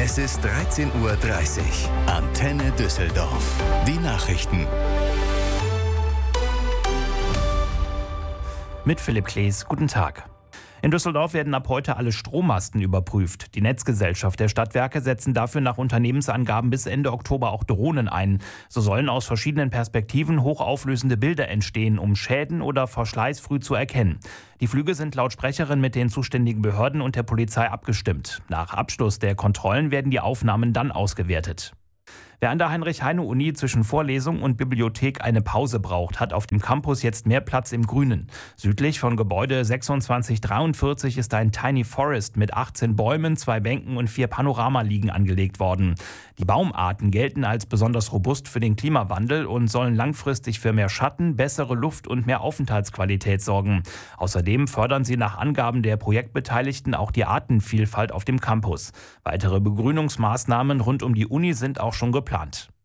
Es ist 13:30 Uhr. Antenne Düsseldorf. Die Nachrichten. Mit Philipp Klees, guten Tag. In Düsseldorf werden ab heute alle Strommasten überprüft. Die Netzgesellschaft der Stadtwerke setzen dafür nach Unternehmensangaben bis Ende Oktober auch Drohnen ein. So sollen aus verschiedenen Perspektiven hochauflösende Bilder entstehen, um Schäden oder Verschleiß früh zu erkennen. Die Flüge sind laut Sprecherin mit den zuständigen Behörden und der Polizei abgestimmt. Nach Abschluss der Kontrollen werden die Aufnahmen dann ausgewertet. Wer an der Heinrich-Heine-Uni zwischen Vorlesung und Bibliothek eine Pause braucht, hat auf dem Campus jetzt mehr Platz im Grünen. Südlich von Gebäude 2643 ist ein Tiny Forest mit 18 Bäumen, 2 Bänken und 4 Panoramaliegen angelegt worden. Die Baumarten gelten als besonders robust für den Klimawandel und sollen langfristig für mehr Schatten, bessere Luft und mehr Aufenthaltsqualität sorgen. Außerdem fördern sie nach Angaben der Projektbeteiligten auch die Artenvielfalt auf dem Campus. Weitere Begrünungsmaßnahmen rund um die Uni sind auch schon geplant.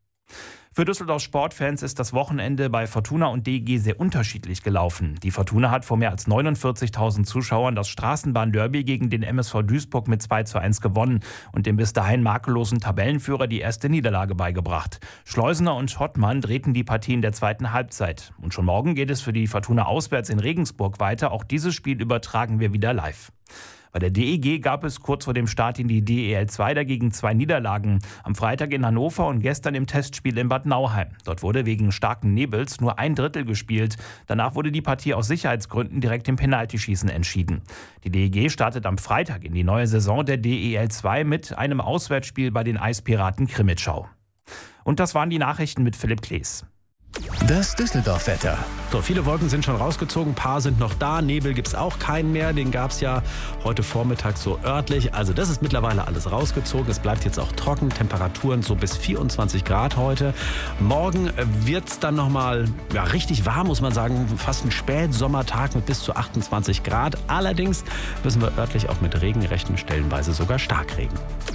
Für Düsseldorfs Sportfans ist das Wochenende bei Fortuna und DEG sehr unterschiedlich gelaufen. Die Fortuna hat vor mehr als 49.000 Zuschauern das Straßenbahn-Derby gegen den MSV Duisburg mit 2:1 gewonnen und dem bis dahin makellosen Tabellenführer die erste Niederlage beigebracht. Schleusener und Schottmann drehten die Partie in der zweiten Halbzeit. Und schon morgen geht es für die Fortuna auswärts in Regensburg weiter. Auch dieses Spiel übertragen wir wieder live. Bei der DEG gab es kurz vor dem Start in die DEL 2 dagegen 2 Niederlagen. Am Freitag in Hannover und gestern im Testspiel in Bad Nauheim. Dort wurde wegen starken Nebels nur 1/3 gespielt. Danach wurde die Partie aus Sicherheitsgründen direkt im Penaltyschießen entschieden. Die DEG startet am Freitag in die neue Saison der DEL 2 mit einem Auswärtsspiel bei den Eispiraten Krimitschau. Und das waren die Nachrichten mit Philipp Klees. Das Düsseldorf-Wetter. So, viele Wolken sind schon rausgezogen, ein paar sind noch da. Nebel gibt es auch keinen mehr, den gab es ja heute Vormittag so örtlich. Also das ist mittlerweile alles rausgezogen. Es bleibt jetzt auch trocken, Temperaturen so bis 24 Grad heute. Morgen wird es dann nochmal richtig warm, muss man sagen. Fast ein Spätsommertag mit bis zu 28 Grad. Allerdings müssen wir örtlich auch mit Regen rechnen, stellenweise sogar Starkregen.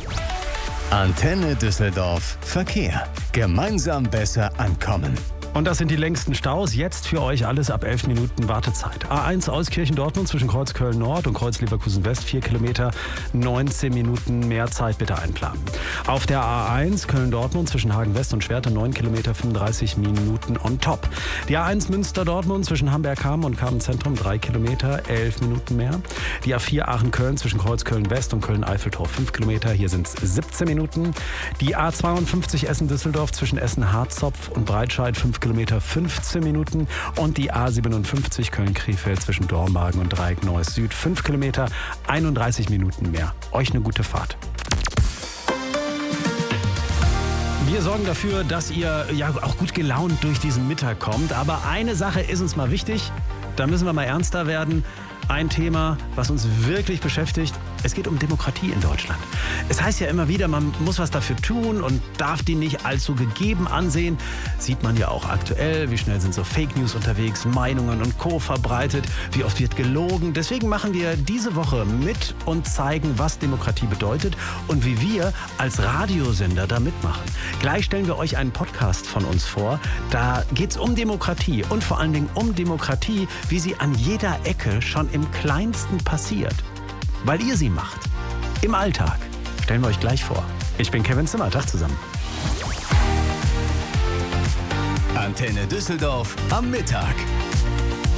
Antenne Düsseldorf. Verkehr. Gemeinsam besser ankommen. Und das sind die längsten Staus. Jetzt für euch alles ab 11 Minuten Wartezeit. A1 Euskirchen-Dortmund zwischen Kreuz Köln-Nord und Kreuz Leverkusen-West, 4 Kilometer, 19 Minuten mehr Zeit bitte einplanen. Auf der A1 Köln-Dortmund zwischen Hagen-West und Schwerte, 9 Kilometer, 35 Minuten on top. Die A1 Münster-Dortmund zwischen Hamburg-Hamm und Kamen-Zentrum, 3 Kilometer, 11 Minuten mehr. Die A4 Aachen-Köln zwischen Kreuz Köln-West und Köln-Eiffeltor, 5 Kilometer, hier sind es 17 Minuten. Die A52 Essen-Düsseldorf zwischen Essen-Harzopf und Breitscheid, 5 Kilometer, 15 Minuten. Und die A57 Köln-Krefeld zwischen Dormagen und Dreieck Neues Süd, 5 Kilometer, 31 Minuten mehr. Euch eine gute Fahrt. Wir sorgen dafür, dass ihr auch gut gelaunt durch diesen Mittag kommt. Aber eine Sache ist uns mal wichtig, da müssen wir mal ernster werden. Ein Thema, was uns wirklich beschäftigt. Es geht um Demokratie in Deutschland. Es heißt ja immer wieder, man muss was dafür tun und darf die nicht als so gegeben ansehen. Sieht man ja auch aktuell, wie schnell sind so Fake News unterwegs, Meinungen und Co. verbreitet, wie oft wird gelogen. Deswegen machen wir diese Woche mit und zeigen, was Demokratie bedeutet und wie wir als Radiosender da mitmachen. Gleich stellen wir euch einen Podcast von uns vor. Da geht es um Demokratie und vor allen Dingen um Demokratie, wie sie an jeder Ecke schon im Kleinsten passiert. Weil ihr sie macht. Im Alltag. Stellen wir euch gleich vor. Ich bin Kevin Zimmer. Tag zusammen. Antenne Düsseldorf am Mittag.